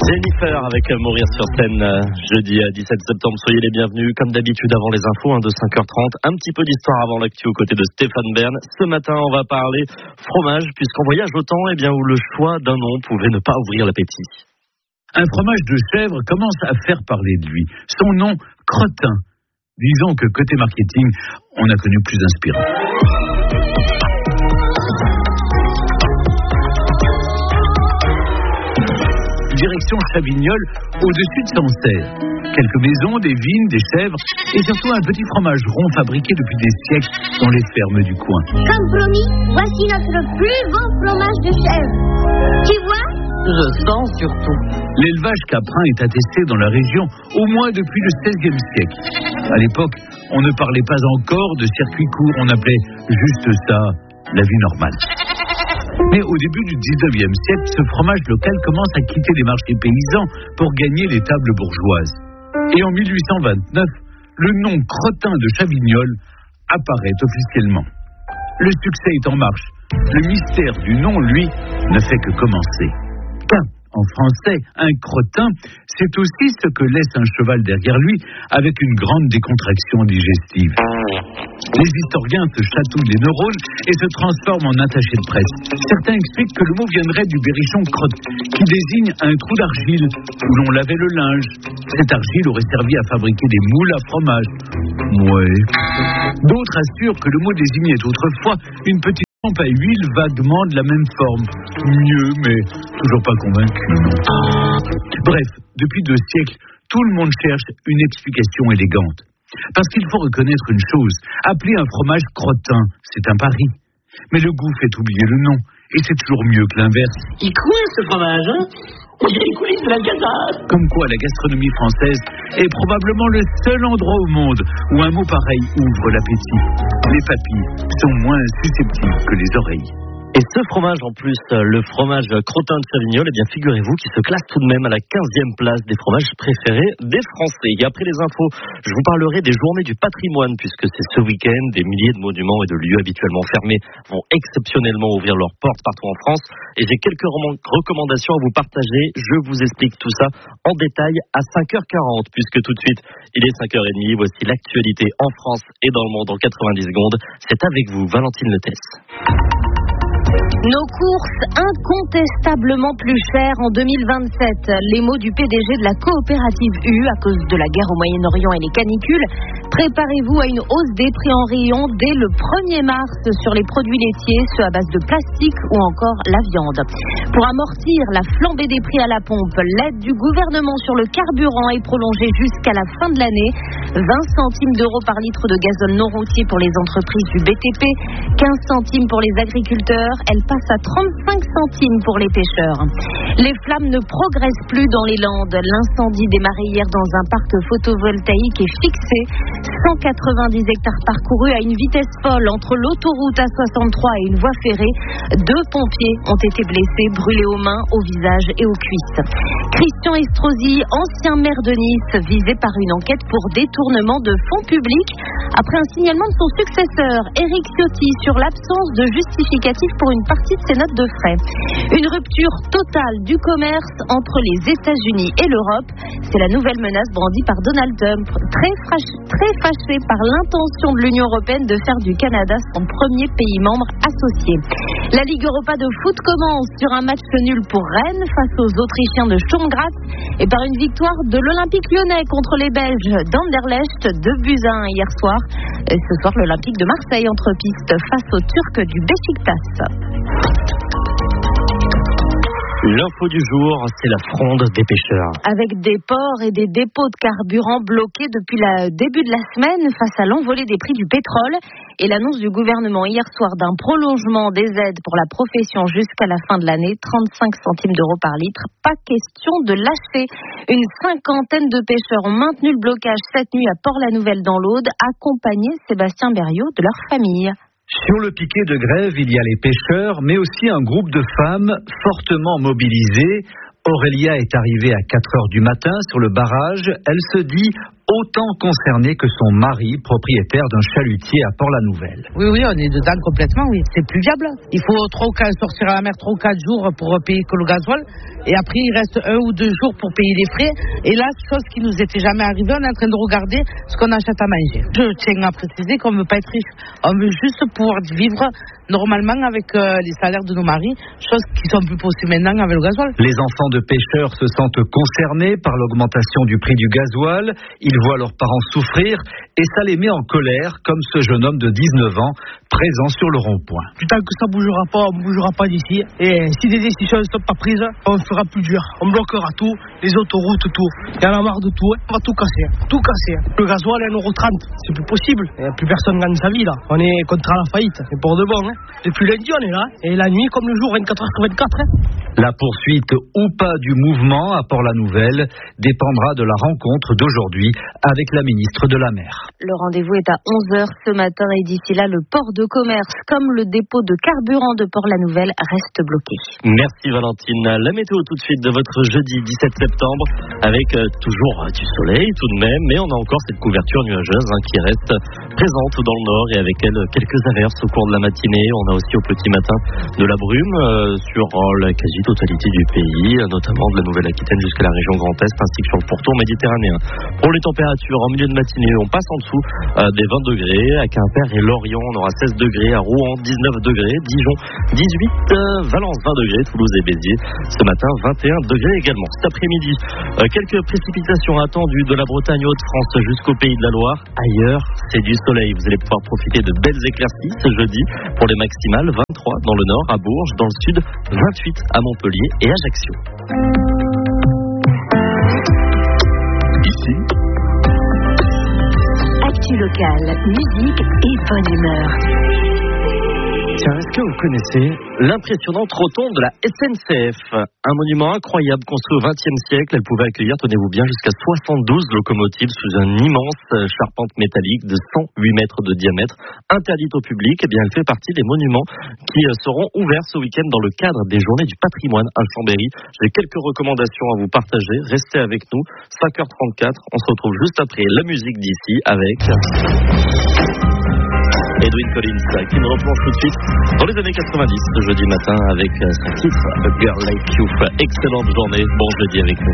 Jennifer avec Mourir sur scène jeudi 17 septembre. Soyez les bienvenus. Comme d'habitude avant les infos de 5h30. Un petit peu d'histoire avant l'actu aux côtés de Stéphane Bern. Ce matin, on va parler fromage puisqu'on voyage autant où le choix d'un nom pouvait ne pas ouvrir l'appétit. Un fromage de chèvre commence à faire parler de lui. Son nom, Crottin. Disons que côté marketing, on a connu plus inspirant. Direction Chavignol, au-dessus de Sancerre. Quelques maisons, des vignes, des chèvres et surtout un petit fromage rond fabriqué depuis des siècles dans les fermes du coin. Comme promis, voici notre plus beau fromage de chèvre. Tu vois ? Je sens surtout. L'élevage caprin est attesté dans la région au moins depuis le XVIe siècle. À l'époque, on ne parlait pas encore de circuit court, on appelait juste ça la vie normale. Mais au début du 19e siècle, ce fromage local commence à quitter les marchés paysans pour gagner les tables bourgeoises. Et en 1829, le nom Crottin de Chavignol apparaît officiellement. Le succès est en marche. Le mystère du nom, lui, ne fait que commencer. Car, en français, un crottin, c'est aussi ce que laisse un cheval derrière lui avec une grande décontraction digestive. Les historiens se chatouillent les neurones et se transforment en attachés de presse. Certains expliquent que le mot viendrait du berrichon crotte, qui désigne un trou d'argile où l'on lavait le linge. Cette argile aurait servi à fabriquer des moules à fromage. Ouais. D'autres assurent que le mot désignait autrefois une petite pompe à huile vaguement de la même forme. Mieux, mais toujours pas convaincu. Bref, depuis 2 siècles, tout le monde cherche une explication élégante. Parce qu'il faut reconnaître une chose, appeler un fromage crottin, c'est un pari. Mais le goût fait oublier le nom, et c'est toujours mieux que l'inverse. Il coince ce fromage, hein? On dirait les coulisses de la casade. Comme quoi la gastronomie française est probablement le seul endroit au monde où un mot pareil ouvre l'appétit. Les papilles sont moins susceptibles que les oreilles. Et ce fromage en plus, le fromage Crottin de Chavignol, figurez-vous qu'il se classe tout de même à la 15e place des fromages préférés des Français. Et après les infos, je vous parlerai des journées du patrimoine puisque c'est ce week-end, des milliers de monuments et de lieux habituellement fermés vont exceptionnellement ouvrir leurs portes partout en France. Et j'ai quelques recommandations à vous partager. Je vous explique tout ça en détail à 5h40 puisque tout de suite, il est 5h30. Voici l'actualité en France et dans le monde en 90 secondes. C'est avec vous, Valentine Letes. Nos courses incontestablement plus chères en 2027. Les mots du PDG de la coopérative U à cause de la guerre au Moyen-Orient et les canicules. Préparez-vous à une hausse des prix en rayon dès le 1er mars sur les produits laitiers, ceux à base de plastique ou encore la viande. Pour amortir la flambée des prix à la pompe, l'aide du gouvernement sur le carburant est prolongée jusqu'à la fin de l'année. 20 centimes d'euros par litre de gazole non routier pour les entreprises du BTP, 15 centimes pour les agriculteurs. Elle passe à 35 centimes pour les pêcheurs. Les flammes ne progressent plus dans les Landes. L'incendie démarré hier dans un parc photovoltaïque est fixé. 190 hectares parcourus à une vitesse folle entre l'autoroute A63 et une voie ferrée. 2 pompiers ont été blessés, brûlés aux mains, au visage et aux cuisses. Christian Estrosi, ancien maire de Nice, visé par une enquête pour détournement de fonds publics après un signalement de son successeur, Éric Ciotti, sur l'absence de justificatif pour une partie de ses notes de frais. Une rupture totale du commerce entre les États-Unis et l'Europe. C'est la nouvelle menace brandie par Donald Trump, très fâché par l'intention de l'Union européenne de faire du Canada son premier pays membre associé. La Ligue Europa de foot commence sur un match nul pour Rennes face aux Autrichiens de Sturm Graz et par une victoire de l'Olympique lyonnais contre les Belges d'Anderlecht, 2-1 hier soir. Et ce soir, l'Olympique de Marseille entre piste face aux Turcs du Beşiktaş. L'info du jour, c'est la fronde des pêcheurs. Avec des ports et des dépôts de carburant bloqués depuis le début de la semaine face à l'envolée des prix du pétrole et l'annonce du gouvernement hier soir d'un prolongement des aides pour la profession jusqu'à la fin de l'année, 35 centimes d'euros par litre. Pas question de lâcher. Une 50aine de pêcheurs ont maintenu le blocage cette nuit à Port-la-Nouvelle dans l'Aude, accompagnés Sébastien Berriot de leur famille. Sur le piquet de grève, il y a les pêcheurs, mais aussi un groupe de femmes fortement mobilisées. Aurélia est arrivée à 4h du matin sur le barrage. Elle se dit autant concernée que son mari, propriétaire d'un chalutier à Port-la-Nouvelle. Oui, on est dedans complètement, oui. C'est plus viable. Il faut sortir à la mer 3 ou 4 jours pour payer que le gasoil. Et après, il reste 1 ou 2 jours pour payer les frais. Et là, chose qui nous était jamais arrivée, on est en train de regarder ce qu'on achète à manger. Je tiens à préciser qu'on ne veut pas être riche. On veut juste pouvoir vivre normalement avec les salaires de nos maris, chose qui sont plus possibles maintenant avec le gasoil. Les enfants de pêcheurs se sentent concernés par l'augmentation du prix du gasoil. Ils voient leurs parents souffrir et ça les met en colère, comme ce jeune homme de 19 ans présent sur le rond-point. Tant que ça bougera pas, on ne bougera pas d'ici. Et si des décisions ne sont pas prises, on fera plus dur. On bloquera tout, les autoroutes, tout. Il y en a marre de tout. On va tout casser. Tout casser. Le gasoil est à 1,30 €. C'est plus possible. Plus personne gagne sa vie là. On est contre la faillite. C'est pour de bon. Depuis lundi, on est là. Et la nuit, comme le jour, 24h/24. La poursuite ou pas du mouvement à Port-la-Nouvelle dépendra de la rencontre d'aujourd'hui avec la ministre de la Mer. Le rendez-vous est à 11h ce matin et d'ici là, le port de commerce comme le dépôt de carburant de Port-la-Nouvelle reste bloqué. Merci Valentine. La météo tout de suite de votre jeudi 17 septembre avec toujours du soleil tout de même, mais on a encore cette couverture nuageuse qui reste présente dans le nord et avec elle quelques averses au cours de la matinée. On a aussi au petit matin de la brume sur la quasi-totalité du pays, notamment de la Nouvelle-Aquitaine jusqu'à la région Grand Est ainsi que sur le pourtour méditerranéen. Pour les températures, en milieu de matinée, on passe en dessous des 20 degrés. À Quimper et Lorient, on aura 16 degrés. À Rouen, 19 degrés. Dijon, 18. Valence, 20 degrés. Toulouse et Béziers, ce matin, 21 degrés également. Cet après-midi, quelques précipitations attendues de la Bretagne Haute-France jusqu'au Pays de la Loire. Ailleurs, c'est du soleil. Vous allez pouvoir profiter de belles éclaircies ce jeudi. Pour les maximales, 23 dans le nord, à Bourges, dans le sud, 28 à Montpellier et Ajaccio. Ici, Actu locale, musique et bonne humeur. Tiens, est-ce que vous connaissez l'impressionnante rotonde de la SNCF? Un monument incroyable construit au XXe siècle. Elle pouvait accueillir, tenez-vous bien, jusqu'à 72 locomotives sous une immense charpente métallique de 108 mètres de diamètre, interdite au public. Eh bien, elle fait partie des monuments qui seront ouverts ce week-end dans le cadre des Journées du patrimoine à Chambéry. J'ai quelques recommandations à vous partager. Restez avec nous. 5h34. On se retrouve juste après la musique d'ici avec Edwin Collins, qui nous replonge tout de suite dans les années 90 ce jeudi matin avec son titre A Girl Like You. Excellente journée, bon jeudi avec nous.